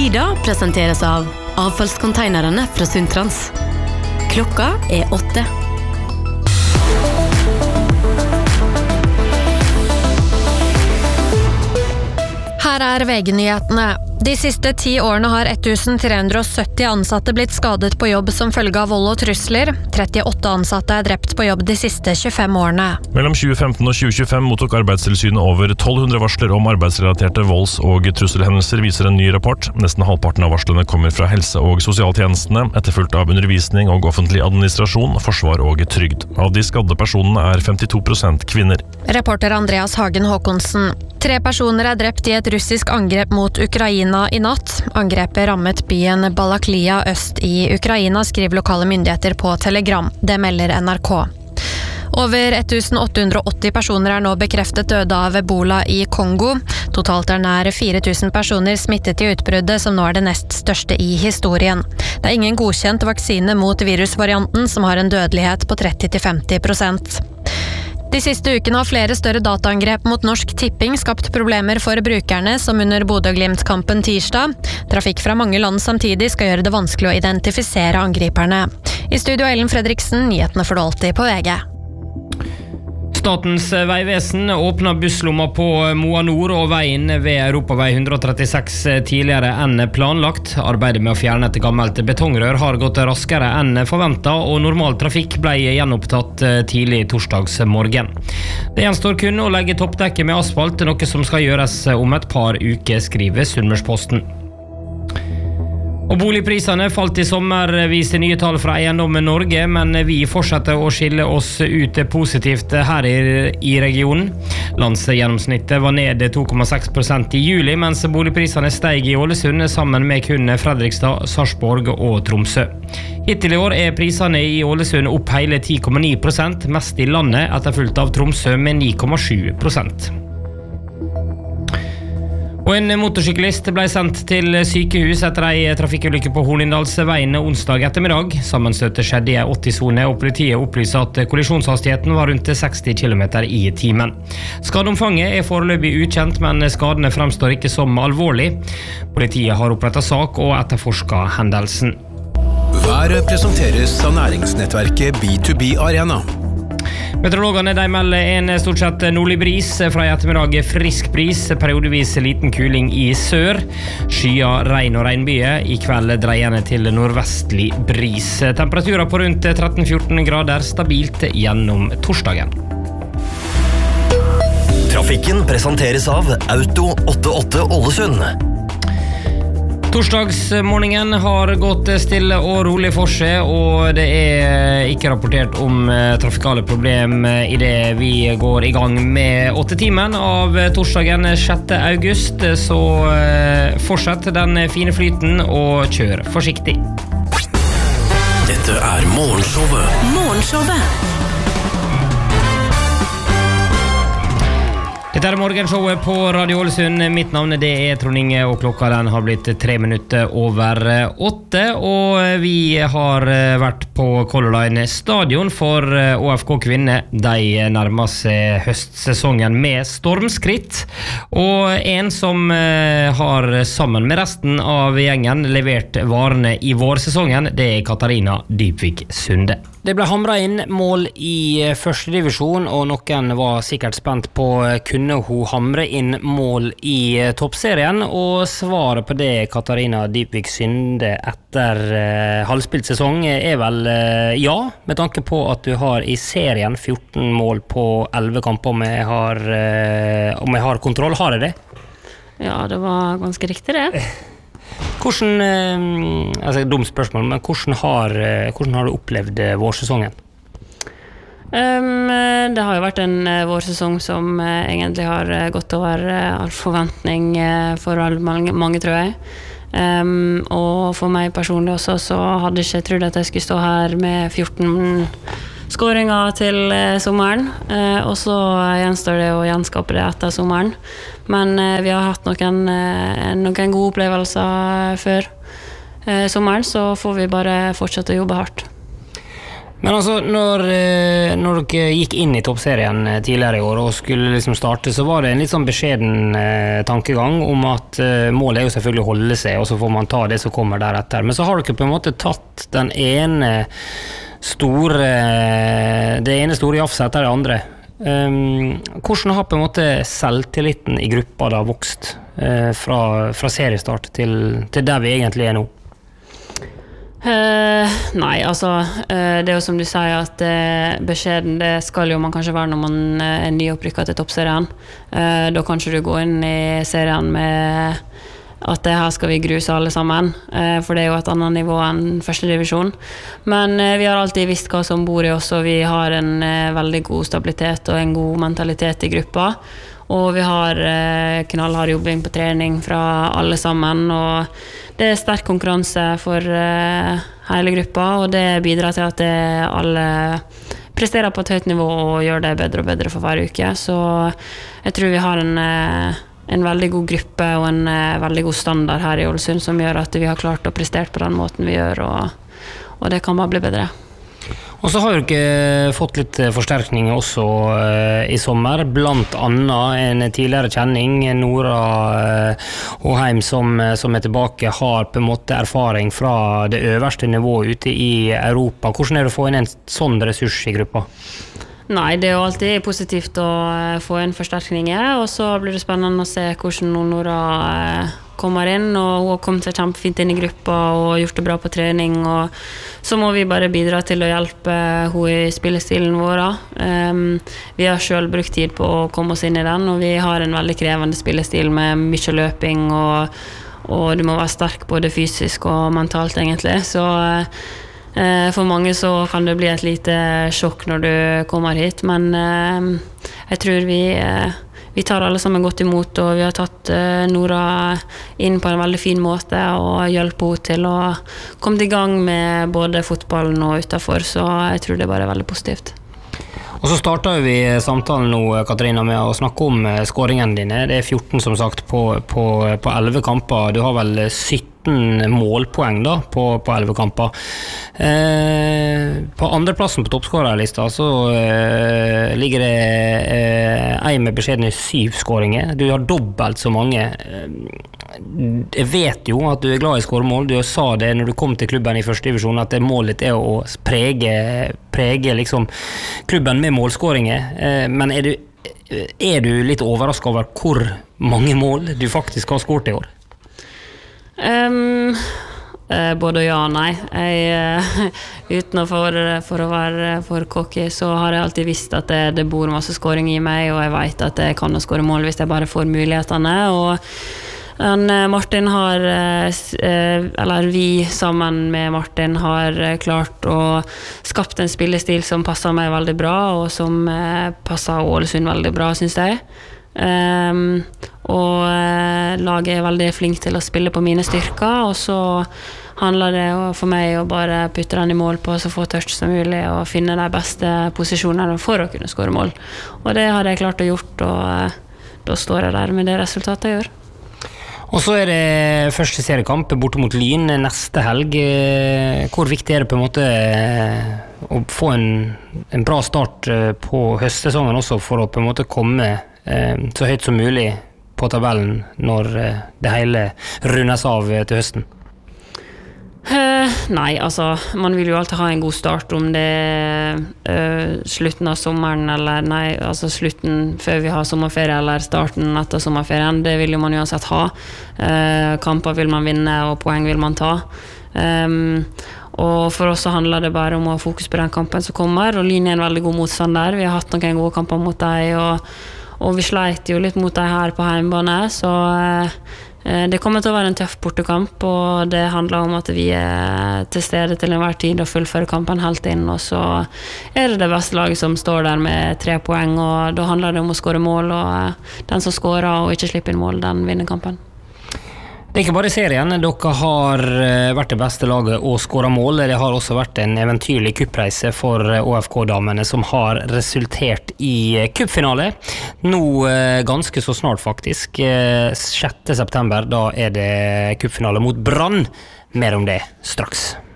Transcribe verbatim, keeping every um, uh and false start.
Lyda presenteres av avfallskonteinerne fra Sundtrans. Klokka er åtte. Her er V G-nyhetene. De siste ti årene har ett tusen tre hundre og sytti ansatte blitt skadet på jobb som følge av vold og trusler. trettiåtte ansatte er drept på jobb de siste tjuefem årene. Mellom tjue femten og tjue tjuefem mottok Arbeidstilsynet over tolv hundre varsler om arbeidsrelaterte volds- og trusselhendelser, viser en ny rapport. Nesten halvparten av varslene kommer fra helse- og sosialtjenestene, etterfulgt av undervisning og offentlig administrasjon, forsvar og trygd. Av de skadde personene er femtito prosent kvinner. Reporter Andreas Hagen Håkonsen. Tre personer er drept i et russisk angrep mot Ukraina i natt. Angrepet rammet byen Balaklia øst i Ukraina, skriver lokale myndigheter på Telegram. Det melder N R K. Over ett tusen åtte hundre og åtti personer er nå bekreftet døde av Ebola i Kongo. Totalt er nær fire tusen personer smittet i utbruddet, som nå er det nest største i historien. Det er ingen godkjent vaksine mot virusvarianten, som har en dødelighet på tretti til femti prosent. De siste ukene har flere større dataangrep mot Norsk Tipping skapt problemer for brukerne, som under Bodø-Glimt-kampen tirsdag. Trafikk fra mange land samtidig skal gjøre det vanskelig å identifisere angriperne. I studio Ellen Fredriksen, nyhetene får du alltid på V G. Statens vegvesen åpna busslomma på Moa Nord og veien ved Europavei ett trettiseks tidligere enn planlagt. Arbeidet med å fjerne et gammelt betongrør har gått raskere enn forventet, og normal trafikk ble gjenopptatt tidlig torsdags morgen. Det gjenstår kun å legge toppdekket med asfalt, noe som skal gjøres om et par uker, skriver Sunnmørsposten. Og boligprisene falt i sommer, viser nye tall fra Eiendommen Norge, men vi fortsetter å skille oss ut positivt her i, i regionen. Landsgjennomsnittet var ned to komma seks prosent i juli, mens boligprisene steg i Ålesund sammen med kun Fredrikstad, Sarpsborg og Tromsø. Hittil i år er prisene i Ålesund opp hele ti komma ni prosent, mest i landet, etterfulgt av Tromsø med ni komma sju prosent. Og en motorsyklist ble sendt til sykehus etter en trafikkulykke på Hornindalsveien onsdag ettermiddag. Sammenstøtet skjedde i åtti-sone, og politiet opplyser at kollisjonshastigheten var rundt seksti kilometer i timen. Skadeomfanget er foreløpig ukjent, men skadene fremstår ikke som alvorlig. Politiet har opprettet sak og etterforsket hendelsen. Været presenteres av næringsnettverket B to B Arena. Meteorologene de melder en stort sett nordlig bris, fra i ettermiddag frisk bris, periodevis liten kuling i sør, skyer, regn og regnbyer, i kveld dreiende til nordvestlig bris. Temperaturer på rundt tretten til fjorten grader, stabilt gjennom torsdagen. Trafikken presenteres av Auto åttiåtte Ålesund. Torsdagsmorgenen har gått stille og rolig for seg, og det er ikke rapportert om trafikale problem i det vi går i gang med åtte timen av torsdagen sjette august, så fortsett den fine flyten og kjør forsiktig. Dette er Morgenshowet. Morgenshowet. Dette er morgenshowet på Radio Ålesund. Mitt navn det er Trond Inge, og klokka den har blitt tre minutter over åtte, og vi har vært på Color Line stadion for Å F K Kvinne. De nærmer seg høstsesongen med stormskritt, og en som har sammen med resten av gjengen levert varene i vårsesongen, det er Katarina Dybvik Sunde. Det ble hamret inn mål i første divisjon, og noen var sikkert spent på kunne hun hamre inn mål i toppserien, og svaret på det, Katarina Dybvik Sunde, etter uh, halvspilt sesong er vel uh, ja, med tanke på at du har i serien fjorten mål på elleve kamper, om jeg har, uh, om jeg har kontroll. Har jeg det? Ja, det var ganske riktig det. Hvordan, uh, altså dumt spørsmål, men hvordan har, uh, hvordan har du opplevd uh, vårsesongen? Um, det har jo vært en uh, vårsesong som uh, egentlig har uh, gått over uh, all forventning uh, for mange, mange, tror jeg. Um, og for meg personlig også, så hadde jeg ikke trodd at jeg skulle stå her med fjorten skåringer til uh, sommeren, uh, og så gjenstår det å gjenskape det etter sommeren. Men uh, vi har hatt noen, uh, noen gode opplevelser før uh, sommeren, så får vi bare fortsette å jobbe hardt. Men altså, når, når dere gikk inn i toppserien tidligere i år og skulle liksom starte, så var det en litt sånn beskjeden eh, tankegang om at eh, målet er jo selvfølgelig å holde seg, og så får man ta det som kommer deretter. Men så har dere på en måte tatt den ene store, det ene store jafset etter det andre. Um, hvordan har på en måte selvtilliten i gruppa da vokst eh, fra, fra seriestart til, til der vi egentlig er nå? Uh, nei, altså uh, det er jo som du sier at uh, beskjeden det skal jo man kanskje være når man uh, er nyopprykket til toppserien. Uh, da kan ikke du gå inn i serien med at det her skal vi gruse alle sammen, uh, for det er jo et annet nivå enn første divisjon. Men uh, vi har alltid visst hva som bor i oss, og vi har en uh, veldig god stabilitet og en god mentalitet i gruppa. Og vi har uh, knallhard jobbing på trening fra alle sammen, og det er sterk konkurranse for uh, hele gruppa, og det bidrar til at det alle presterer på et høyt nivå og gjør det bedre og bedre for hver uke. Så jeg tror vi har en, uh, en veldig god gruppe og en uh, veldig god standard her i Ålesund som gjør at vi har klart å prestere på den måten vi gjør, og, og det kan bare bli bedre. Og så har dere fått litt forsterkning også eh, i sommer, blant annet en tidligere kjenning, Nora eh, Åheim, som, som er tilbake, har på en måte erfaring fra det øverste nivået ute i Europa. Hvordan er det å få inn en sånn ressurs i gruppa? Nei, det er jo alltid positivt å få inn forsterkninger, og så blir det spennende å se hvordan Nora kommer inn, og hun har kommet seg kjempefint inn i gruppa og gjort det bra på trening, og så må vi bare bidra til å hjelpe hun i spillestilen vår. Um, vi har selv brukt tid på å komme oss inn i den, og vi har en veldig krevende spillestil med mye løping, og, og du må være sterk både fysisk og mentalt egentlig, så uh, for mange så kan det bli et lite sjokk når du kommer hit, men uh, jeg tror vi uh, vi tar alle sammen godt imot, og vi har tatt uh, Nora inn på en veldig fin måte og hjelper henne til å komme i gang med både fotballen og utenfor, så jeg tror det bare er veldig positivt. Og så startet vi samtalen nå, Katarina, med å snakke om skåringene dine. Det er fjorten som sagt på, på, på elleve kamper. Du har vel sytten målpoeng da, på, på elleve kamper. Eh, på andreplassen på toppskårerlista så eh, ligger det eh, en med beskjedne syv skåringer. Du har dobbelt så mange. Jeg vet jo at du er glad i skåremål. Du sa det når du kom til klubben i første divisjon, at det målet er å prege, prege liksom, klubben med målskåringer. Eh, men er du, er du litt overrasket over hvor mange mål du faktisk har skåret i år? Um, eh, både ja og nei. Jeg, uh, uten å for, for å være for cocky, så har jeg alltid visst at det, det bor masse skåring i meg, og jeg vet at jeg kan skåre mål hvis jeg bare får mulighetene, og den, Martin har, eller vi sammen med Martin har klart å skapt en spillestil som passer meg veldig bra, og som passer Ålesund veldig bra, synes jeg. Um, og laget er veldig flink til å spille på mine styrker, og så handler det for meg å bare putte den i mål på så få touch som mulig og finne de beste posisjonene for å kunne skåre mål. Og det har jeg klart å gjort, og da står jeg der med det resultatet jeg gjør. Og så er det første seriekamp borte mot Lyn neste helg. Hvor viktig er det på en måte å få en, en bra start på høstsesongen også, for å på en måte komme så høyt som mulig på tabellen når det hele rundes av til høsten? Uh, nei, altså man vil jo alltid ha en god start, om det er uh, slutten av sommeren eller nei, altså slutten før vi har sommerferie eller starten etter sommerferien, det vil jo man uansett ha. Uh, kamper vil man vinne og poeng vil man ta. Um, og for oss så handler det bare om å ha fokus på den kampen som kommer, og Lyn er en veldig god motstander. Vi har hatt noen gode kamper mot deg, og, og vi sleit jo litt mot deg her på hjemmebane, så uh, det kommer til å være en tøff bortekamp, og det handler om at vi er til stede til enhver tid og fullfører kampen helt inn, og så er det det beste laget som står der med tre poeng, og da handler det om å skåre mål, og den som skårer og ikke slipper inn mål, den vinner kampen. Det er ikke bare serien, dere har vært det beste laget og skåret mål. Det har også vært en eventyrlig kuppreise for Å F K-damene som har resultert i kuppfinale. Nå ganske så snart faktisk, sjette september, da er det kuppfinale mot Brann. Mer om det straks.